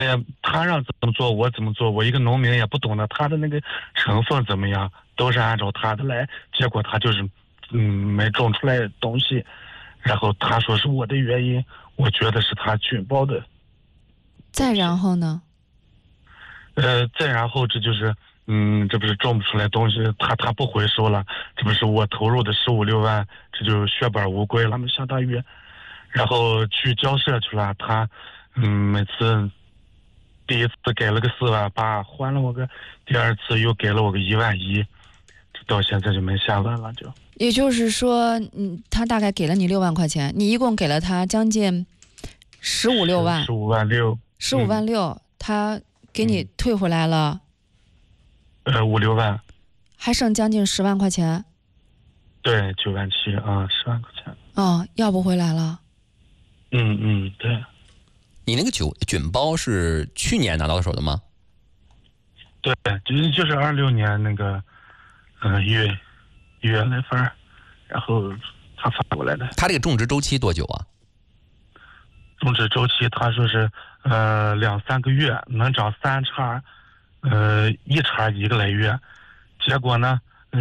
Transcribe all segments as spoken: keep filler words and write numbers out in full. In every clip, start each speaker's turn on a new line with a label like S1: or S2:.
S1: 他让怎么做我怎么做，我一个农民也不懂得他的那个成分怎么样，都是按照他的来，结果他就是嗯没种出来东西，然后他说是我的原因，我觉得是他菌包的。
S2: 再然后呢？
S1: 呃，再然后这就是，嗯，这不是种不出来东西，他他不回收了，这不是我投入的十五六万，这就血本无归了嘛，相当于，然后去交涉去了，他，嗯，每次第一次给了个四万八，还了我个，第二次又给了我个一万一，这到现在就没下文了，就。
S2: 也就是说，嗯，他大概给了你六万块钱，你一共给了他将近十五六万，
S1: 十五万六，
S2: 十五万六，嗯，他给你退回来了，
S1: 嗯、呃，五六万，
S2: 还剩将近十万块钱。
S1: 对，九万七啊，十万块钱。
S2: 哦，要不回来了。
S1: 嗯嗯，对。
S3: 你那个菌菌包是去年拿到手的吗？
S1: 对，就是就是二六年那个，嗯、呃，一月一月那份，然后他发过来的。
S3: 他这个种植周期多久啊？
S1: 种植周期他说是呃两三个月能长三茬，呃一茬一个来月，结果呢，呃，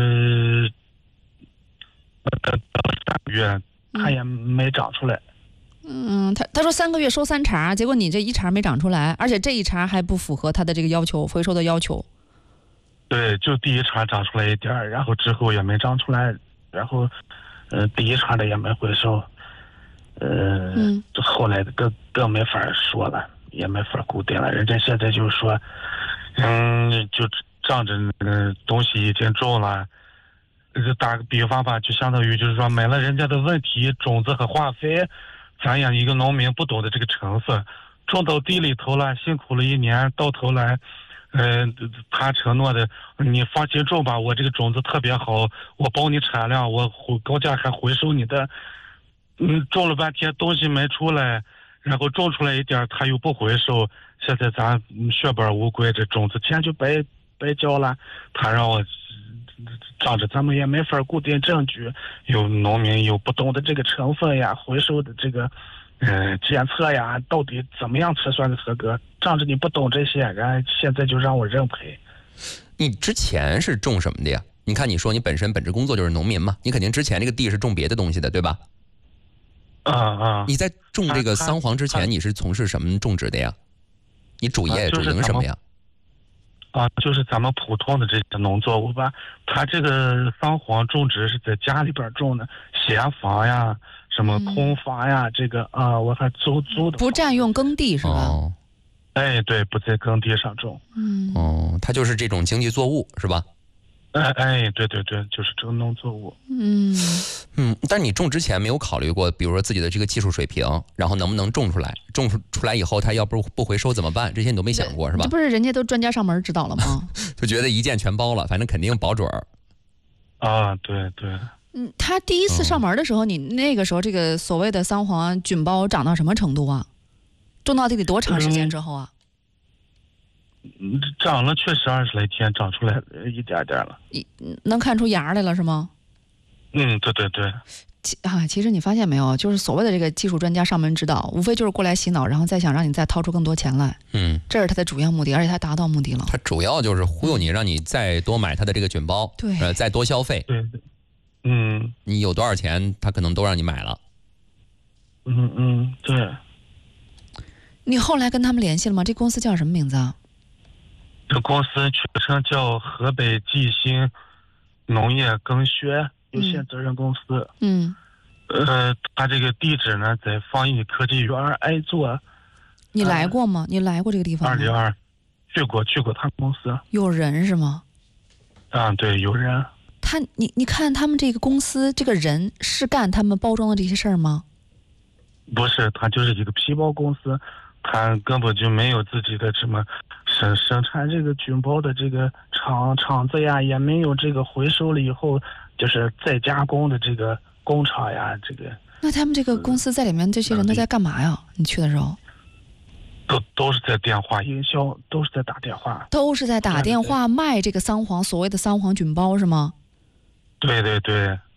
S1: 到三个月他也没长出来。
S2: 嗯，他他说三个月收三茬，结果你这一茬没长出来，而且这一茬还不符合他的这个要求，回收的要求。
S1: 对，就第一茬长出来一点儿，然后之后也没长出来，然后，呃，第一茬的也没回收。呃，
S2: 嗯，
S1: 后来的更更没法说了，也没法固定了。人家现在就是说，嗯，就仗着那个东西已经种了，就打个比方吧，就相当于就是说买了人家的问题种子和化肥，咱也一个农民不懂得这个成分，种到地里头了，辛苦了一年，到头来，嗯、呃，他承诺的，你放心种吧，我这个种子特别好，我保你产量，我高价还回收你的。嗯，种了半天东西没出来，然后种出来一点他又不回收，现在咱血本无归，这种子钱就白白交了。他让我仗着咱们也没法固定证据，有农民有不懂的这个成分呀，回收的这个呃检测呀，到底怎么样才算是合格？仗着你不懂这些，然后现在就让我认赔。
S3: 你之前是种什么的呀？你看你说你本身本职工作就是农民嘛，你肯定之前这个地是种别的东西的，对吧？
S1: 啊啊！
S3: 你在种这个桑黄之前，你是从事什么种植的呀？你主业、
S1: 啊就是、
S3: 主营什么呀？
S1: 啊，就是咱们普通的这些农作物吧。他这个桑黄种植是在家里边种的，闲房呀、什么空房呀，嗯、这个啊，我还租租的。
S2: 不占用耕地是吧？
S3: 哦，
S1: 哎，对，不在耕地上种。
S2: 嗯，
S3: 哦，它就是这种经济作物是吧？
S1: 哎哎，对对对，就是这个农作物。
S2: 嗯
S3: 嗯，但你种之前没有考虑过，比如说自己的这个技术水平，然后能不能种出来？种出来以后，它要不不回收怎么办？这些你都没想过是吧？
S2: 这不是人家都专家上门指导了吗？
S3: 就觉得一箭全包了，反正肯定保准儿。
S1: 啊，对对。
S2: 嗯，他第一次上门的时候，嗯、你那个时候这个所谓的桑黄菌包长到什么程度啊？种到地里多长时间之后啊？
S1: 嗯，长了确实二十来天，长出来一点点了。
S2: 一能看出芽来了是吗？
S1: 嗯，对对对。
S2: 其啊，其实你发现没有，就是所谓的这个技术专家上门指导，无非就是过来洗脑，然后再想让你再掏出更多钱来。
S3: 嗯，
S2: 这是他的主要目的，而且他达到目的了。
S3: 他主要就是忽悠你，让你再多买他的这个菌包，
S2: 对，
S3: 呃，再多消费。
S1: 对对。嗯。
S3: 你有多少钱，他可能都让你买了。
S1: 嗯嗯，对。
S2: 你后来跟他们联系了吗？这公司叫什么名字啊？
S1: 这公司全称叫河北济兴农业耕学有限责任公司。
S2: 嗯。
S1: 呃，它这个地址呢在方毅科技园挨座。
S2: 你来过吗？呃、你来过这个地方吗？
S1: 二零二，去过去过他们公司。
S2: 有人是吗？
S1: 啊，对，有人。
S2: 他，你你看他们这个公司这个人是干他们包装的这些事儿吗？
S1: 不是，他就是一个皮包公司。他根本就没有自己的什么生生产这个菌包的这个厂厂子呀，也没有这个回收了以后就是再加工的这个工厂呀，这个。
S2: 那他们这个公司在里面，这些人都在干嘛呀？你去的时候？
S1: 都都是在电话营销，都是在打电话。
S2: 都是在打电话卖这个桑黄，所谓的桑黄菌包是吗？
S1: 对对对。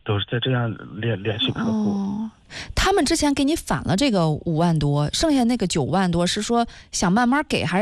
S1: 都是在这样联联系客户。
S2: 哦，他们之前给你返了这个五万多，剩下那个九万多是说想慢慢给，还是